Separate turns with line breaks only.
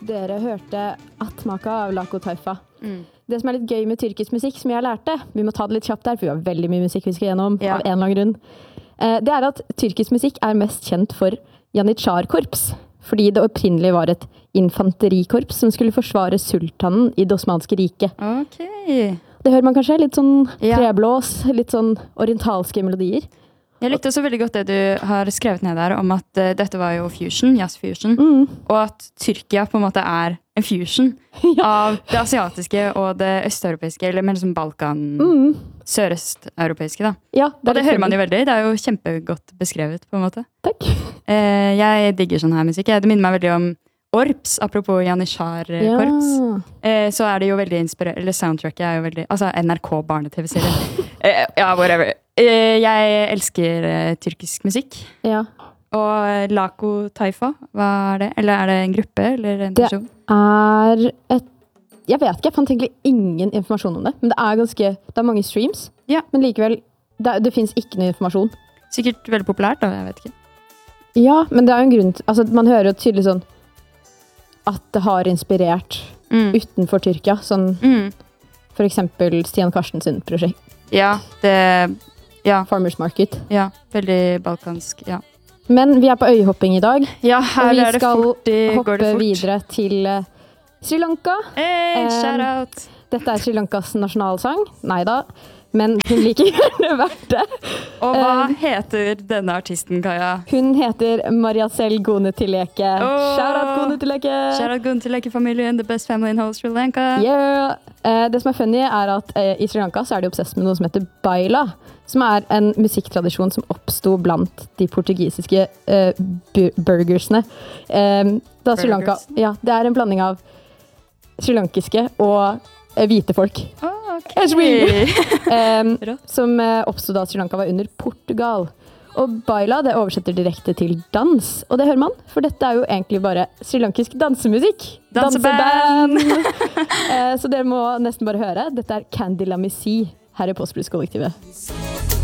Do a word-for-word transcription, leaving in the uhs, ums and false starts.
Dere hørte Atmaka av Lako Taifa.
Mm.
Det som er litt gøy med tyrkisk musikk, som jeg lærte, vi må ta det litt kjapt der, for vi har veldig mye musikk vi skal gjennom,
Ja.
av en eller annen grunn. Eh, Det er at tyrkisk musikk er mest kjent for Janitsjar-korps, fordi det opprinnelig var et infanterikorps som skulle forsvare sultanen i det osmanske riket.
Ok.
Det hører man kanskje, litt sånn
Ja.
treblås, litt sånn orientalske melodier.
Jeg likte også veldig godt det du har skrevet ned der om at uh, dette var jo fusion, jazz-fusion,
Mm.
og at Tyrkia på en måte er en fusion av det asiatiske og det østeuropeiske, eller mer som Balkan,
Mm.
sørøsteuropeiske da.
Ja,
Og det
litt
hører man jo
veldig-
veldig, det er jo kjempegodt beskrevet på en måte.
Takk.
Eh, jeg digger sånn her musikk, det minner meg veldig om Orps, apropos Janitsjar-korps.
Ja.
Eh, så er det jo veldig inspirerende, eller soundtracket er jo veldig, altså N R K barne-tv-serie. eh, ja, whatever. Eh, jeg elsker eh, tyrkisk musikk.
Ja.
Og Lako Taifa, hva er det? Eller er det en gruppe, eller en
Det-
person?
er et Jeg vet ikke, jeg fant egentlig ingen informasjon om det, men det er ganske Det er mange streams,
Ja.
men likevel det, er- det finnes ikke noe informasjon.
Sikkert veldig populært da, jeg vet ikke.
Ja, men det er jo en grunn til Altså, man hører jo tydelig sånn at det har inspirert
Mm.
utenfor Tyrkia, sånn
Mm.
for eksempel Stian Karsten sin prosjekt
Ja, det, ja,
Farmers Market.
ja, veldig balkansk, ja.
Men vi er på øyhopping i dag,
Ja,
og
her
vi
er det
skal
fort, i, går
hoppe
det fort.
videre til eh, Sri Lanka.
Hey,
Um,
shout out!
Dette er Sri Lankas nasjonalsang. Neida, men hun liker gjerne vært det.
Og hva
um,
heter denne artisten, Kaja?
Hun heter Mariasel Gonetileke.
Åh!
Shout out Gonetileke!
Shout out Guntileke-familien, the best family in whole Sri Lanka.
Yeah. Eh, det som er funny er at eh, i Sri Lanka så er de obsess med noe som heter baila, som er en musikktradisjon som oppstod blant de portugisiske eh, bu- burgersene. Eh, da Sri Lanka,
Burgers?
ja, det er en blanding av srilankiske og eh, hvite folk.
Oh, ok.
As we- Eh,
Rått.
som eh, oppstod da Sri Lanka var under Portugal. Og baila det oversetter direkte til dans, og det hører man, for dette er jo egentlig bare srilankisk dansemusikk.
Danseband!
Eh, så dere må nesten bare høre. Dette er Candy La Missy her i Postblues-kollektivet.